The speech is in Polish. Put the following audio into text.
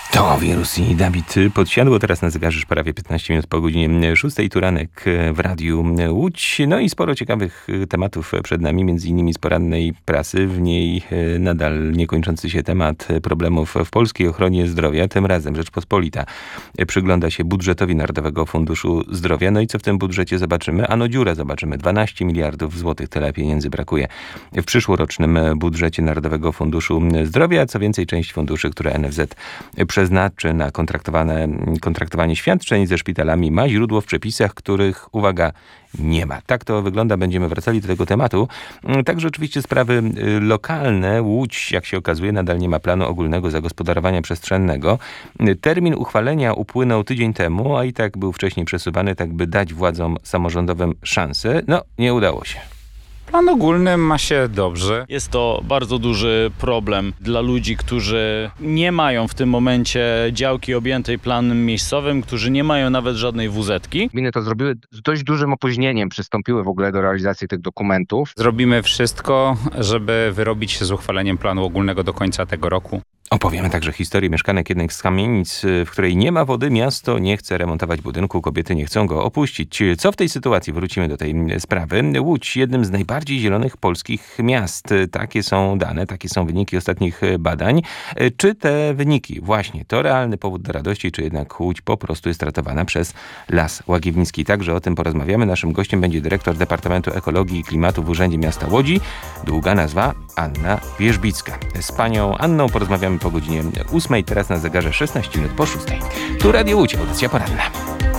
To Wirus i Dawid Podsiadło. Teraz na zegarze prawie 15 minut po godzinie 6. Turanek w Radiu Łódź. No i sporo ciekawych tematów przed nami, między innymi z porannej prasy. W niej nadal niekończący się temat problemów w polskiej ochronie zdrowia. Tym razem Rzeczpospolita przygląda się budżetowi Narodowego Funduszu Zdrowia. No i co w tym budżecie zobaczymy? Ano dziurę zobaczymy. 12 miliardów złotych. Tyle pieniędzy brakuje w przyszłorocznym budżecie Narodowego Funduszu Zdrowia. Co więcej, część funduszy, które NFZ przeznaczy na kontraktowanie świadczeń ze szpitalami, ma źródło w przepisach, których, uwaga, nie ma. Tak to wygląda. Będziemy wracali do tego tematu. Także oczywiście sprawy lokalne. Łódź, jak się okazuje, nadal nie ma planu ogólnego zagospodarowania przestrzennego. Termin uchwalenia upłynął tydzień temu, a i tak był wcześniej przesuwany, tak by dać władzom samorządowym szansę. No, nie udało się. Plan ogólny ma się dobrze. Jest to bardzo duży problem dla ludzi, którzy nie mają w tym momencie działki objętej planem miejscowym, którzy nie mają nawet żadnej WZ-ki. Gminy to zrobiły z dość dużym opóźnieniem, przystąpiły w ogóle do realizacji tych dokumentów. Zrobimy wszystko, żeby wyrobić się z uchwaleniem planu ogólnego do końca tego roku. Opowiemy także historię mieszkanek jednej z kamienic, w której nie ma wody. Miasto nie chce remontować budynku, kobiety nie chcą go opuścić. Co w tej sytuacji? Wrócimy do tej sprawy. Łódź, jednym z najbardziej zielonych polskich miast. Takie są dane, takie są wyniki ostatnich badań. Czy te wyniki właśnie to realny powód do radości, czy jednak Łódź po prostu jest ratowana przez Las Łagiewnicki? Także o tym porozmawiamy. Naszym gościem będzie dyrektor Departamentu Ekologii i Klimatu w Urzędzie Miasta Łodzi. Długa nazwa Anna Wierzbicka. Z panią Anną porozmawiamy po godzinie 8. Teraz na zegarze 16 minut po 6. Tu Radio Łódź, audycja poranna.